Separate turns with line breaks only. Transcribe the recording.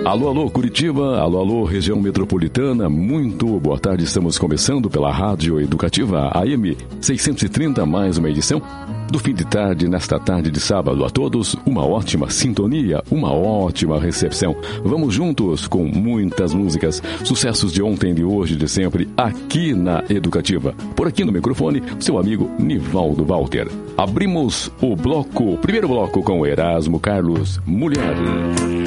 Alô, alô, Curitiba, alô, alô, região metropolitana, muito boa tarde, estamos começando pela Rádio Educativa AM 630, mais uma edição do fim de tarde, nesta tarde de sábado. A todos, uma ótima sintonia, uma ótima recepção. Vamos juntos com muitas músicas, sucessos de ontem, de hoje, de sempre, aqui na Educativa. Por aqui no microfone, seu amigo Nivaldo Walter. Abrimos o primeiro bloco com Erasmo Carlos, Mulher.